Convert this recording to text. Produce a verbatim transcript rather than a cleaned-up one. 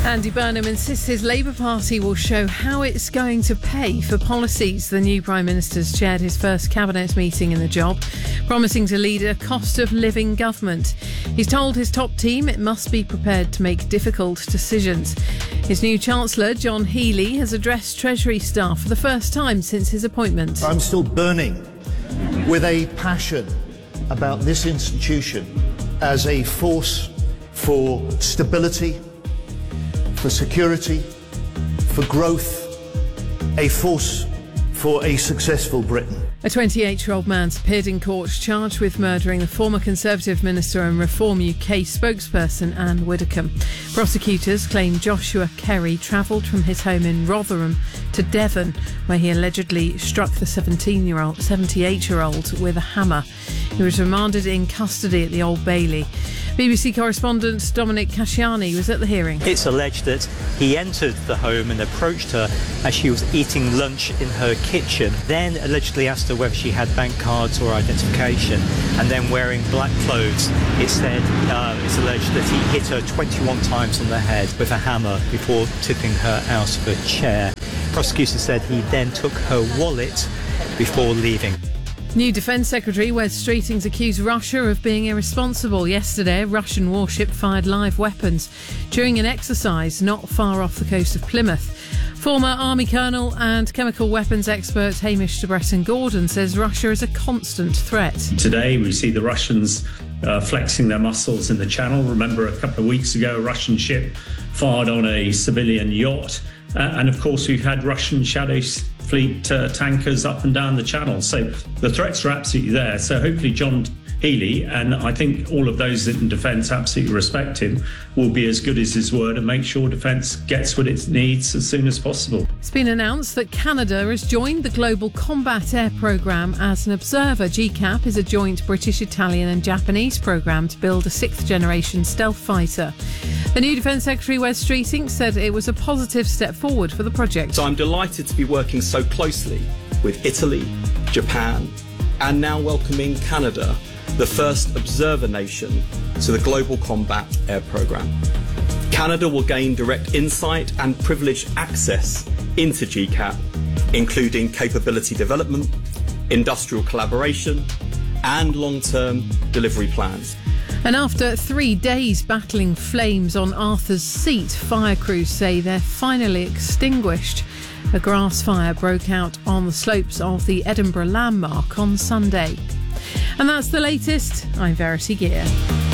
Andy Burnham insists his Labour Party will show how it's going to pay for policies. The new Prime Minister's chaired his first Cabinet meeting in the job, promising to lead a cost of living government. He's told his top team it must be prepared to make difficult decisions. His new Chancellor, John Healey, has addressed Treasury staff for the first time since his appointment. I'm still burning with a passion about this institution as a force for stability, for security, for growth, a force for a successful Britain. A twenty-eight-year-old man's appeared in court charged with murdering the former Conservative Minister and Reform U K spokesperson Anne Widdecombe. Prosecutors claim Joshua Kerry travelled from his home in Rotherham to Devon, where he allegedly struck the seventeen-year-old, seventy-eight-year-old with a hammer. He was remanded in custody at the Old Bailey. B B C correspondent Dominic Casciani was at the hearing. It's alleged that he entered the home and approached her as she was eating lunch in her kitchen, then allegedly asked her whether she had bank cards or identification, and then wearing black clothes. It said, uh, it's alleged that he hit her twenty-one times on the head with a hammer before tipping her out of a chair. Prosecutors said he then took her wallet before leaving. New Defence Secretary Wes Streetings accused Russia of being irresponsible. Yesterday, a Russian warship fired live weapons during an exercise not far off the coast of Plymouth. Former Army Colonel and chemical weapons expert Hamish de Bretton Gordon says Russia is a constant threat. Today we see the Russians uh, flexing their muscles in the Channel. Remember a couple of weeks ago a Russian ship fired on a civilian yacht. Uh, and of course we've had Russian Shadow Fleet uh, tankers up and down the Channel. So the threats are absolutely there. So hopefully John Healey, and I think all of those in defence absolutely respect him, will be as good as his word and make sure defence gets what it needs as soon as possible. It's been announced that Canada has joined the Global Combat Air Programme as an observer. G CAP is a joint British, Italian and Japanese programme to build a sixth-generation stealth fighter. The new Defence Secretary Wes Streetings said it was a positive step forward for the project. So I'm delighted to be working so closely with Italy, Japan and now welcoming Canada, the first observer nation to the Global Combat Air Programme. Canada will gain direct insight and privileged access into G CAP, including capability development, industrial collaboration and long-term delivery plans. And after three days battling flames on Arthur's Seat, fire crews say they're finally extinguished. A grass fire broke out on the slopes of the Edinburgh Landmark on Sunday. And that's the latest. I'm Verity Gear.